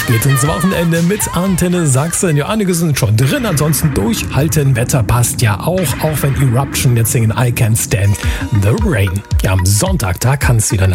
geht ins Wochenende mit Antenne Sachsen. Ja, einige sind schon drin, ansonsten durchhalten. Wetter passt ja auch wenn Eruption jetzt singen I Can't Stand the Rain. Ja, am Sonntag, da kann es wieder